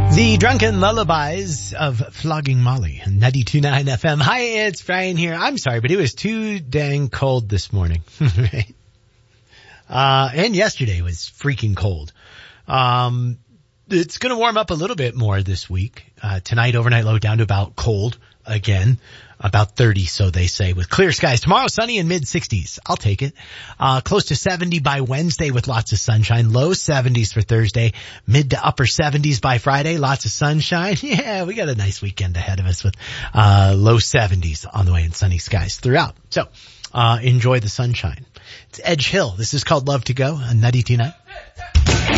The Drunken Lullabies of Flogging Molly, 92.9 FM. Hi, it's Brian here. I'm sorry, but it was too dang cold this morning. Right? And yesterday was freaking cold. It's going to warm up a little bit more this week. Tonight, overnight low down to about cold again. About 30, so they say, with clear skies. Tomorrow, sunny and mid-60s. I'll take it. Close to 70 by Wednesday with lots of sunshine. Low 70s for Thursday. Mid to upper 70s by Friday. Lots of sunshine. Yeah, we got a nice weekend ahead of us with low 70s on the way and sunny skies throughout. So, enjoy the sunshine. It's Edge Hill. This is called Love to Go on 92.9.